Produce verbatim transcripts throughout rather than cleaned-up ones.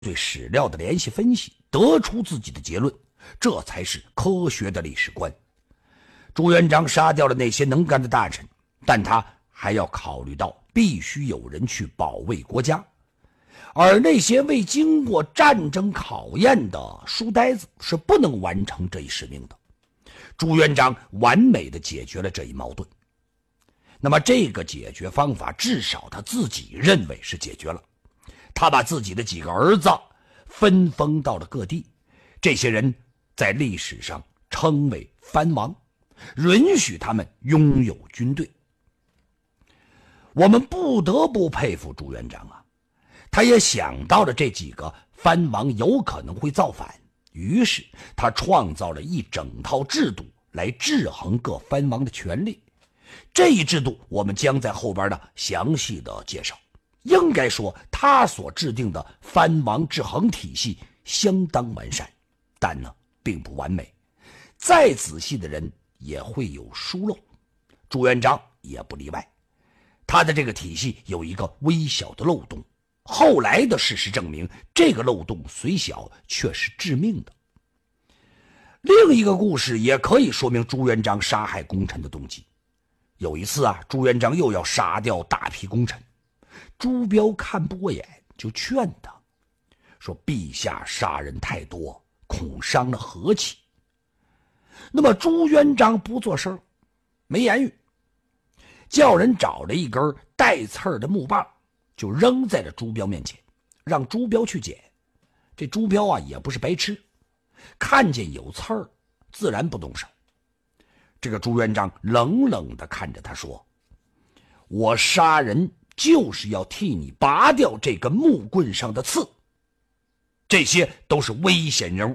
对史料的联系分析，得出自己的结论，这才是科学的历史观。朱元璋杀掉了那些能干的大臣，但他还要考虑到必须有人去保卫国家，而那些未经过战争考验的书呆子是不能完成这一使命的。朱元璋完美地解决了这一矛盾。那么这个解决方法至少他自己认为是解决了。他把自己的几个儿子分封到了各地，这些人在历史上称为藩王，允许他们拥有军队。我们不得不佩服朱元璋啊，他也想到了这几个藩王有可能会造反，于是他创造了一整套制度来制衡各藩王的权力。这一制度我们将在后边呢详细的介绍。应该说他所制定的藩王制衡体系相当完善，但呢并不完美，再仔细的人也会有疏漏，朱元璋也不例外。他的这个体系有一个微小的漏洞，后来的事实证明，这个漏洞虽小却是致命的。另一个故事也可以说明朱元璋杀害功臣的动机。有一次啊，朱元璋又要杀掉大批功臣，朱标看不过眼，就劝他说：“陛下杀人太多，恐伤了和气。”那么朱元璋不做声，没言语，叫人找了一根带刺儿的木棒，就扔在了朱标面前，让朱标去捡。这朱标啊也不是白痴，看见有刺儿，自然不动手。这个朱元璋冷冷地看着他说：“我杀人就是要替你拔掉这根木棍上的刺，这些都是危险人物。”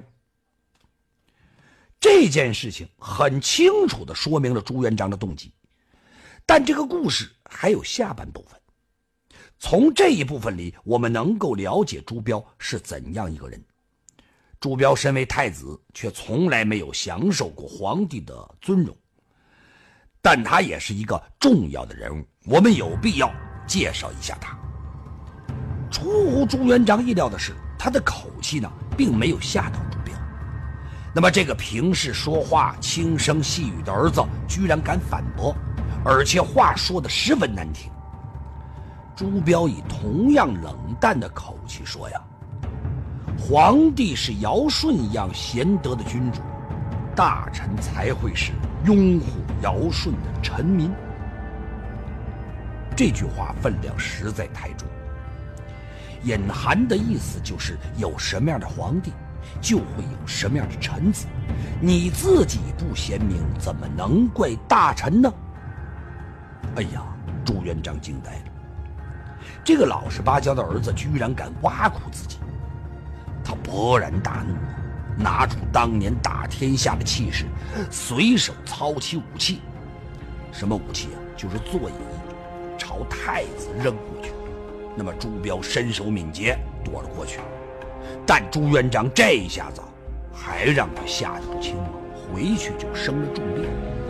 这件事情很清楚地说明了朱元璋的动机，但这个故事还有下半部分。从这一部分里，我们能够了解朱标是怎样一个人。朱标身为太子，却从来没有享受过皇帝的尊荣，但他也是一个重要的人物，我们有必要介绍一下他。出乎朱元璋意料的是，他的口气呢，并没有吓到朱标。那么这个平时说话轻声细语的儿子，居然敢反驳，而且话说得十分难听。朱标以同样冷淡的口气说呀：“皇帝是尧舜一样贤德的君主，大臣才会是拥护尧舜的臣民。”这句话分量实在太重，隐含的意思就是有什么样的皇帝，就会有什么样的臣子，你自己不贤明，怎么能怪大臣呢？哎呀，朱元璋惊呆了，这个老实巴交的儿子居然敢挖苦自己。他勃然大怒，拿出当年打天下的气势，随手操起武器。什么武器啊？就是座椅，朝太子扔过去。那么朱标身手敏捷，躲了过去，但朱元璋这一下子还让他吓得不轻啊，回去就生了重病。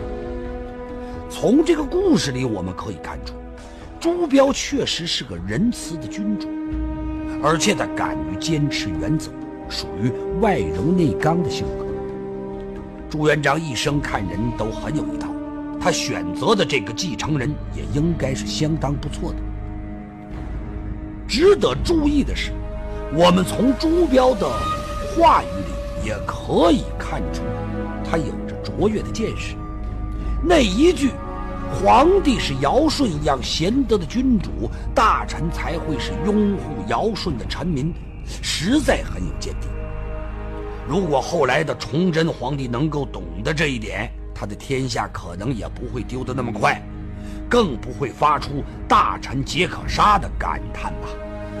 从这个故事里我们可以看出，朱标确实是个仁慈的君主，而且他敢于坚持原则，属于外柔内刚的性格。朱元璋一生看人都很有一套，他选择的这个继承人也应该是相当不错的。值得注意的是，我们从朱标的话语里也可以看出他有着卓越的见识。那一句皇帝是尧舜一样贤德的君主，大臣才会是拥护尧舜的臣民，实在很有见地。如果后来的崇祯皇帝能够懂得这一点，他的天下可能也不会丢得那么快，更不会发出大臣皆可杀的感叹吧。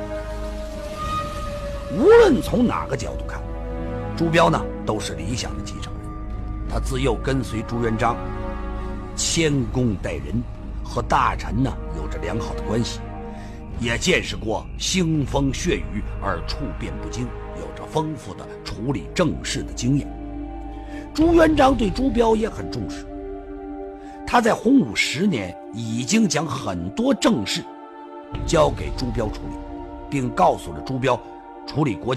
无论从哪个角度看，朱标呢都是理想的继承人。他自幼跟随朱元璋，谦恭待人，和大臣呢有着良好的关系，也见识过腥风血雨而处变不惊，有着丰富的处理政事的经验。朱元璋对朱标也很重视，他在洪武十年已经将很多政事交给朱标处理，并告诉了朱标处理国